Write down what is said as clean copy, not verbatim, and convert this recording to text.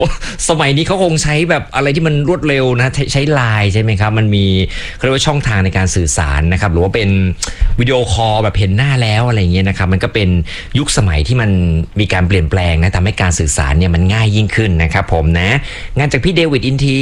สมัยนี้เขาคงใช้แบบอะไรที่มันรวดเร็วนะใช้ไลน์ใช่ไหมครับมันมีเขาเรียกว่าช่องทางในการสื่อสารนะครับหรือว่าเป็นวิดีโอคอลแบบเห็นหน้าแล้วอะไรเงี้ยนะครับมันก็เป็นยุคสมัยที่มันมีการเปลี่ยนแปลงนะทำให้การสื่อสารเนี่ยมันง่ายยิ่งขึ้นนะครับผมนะงานจากพี่เดวิดอินที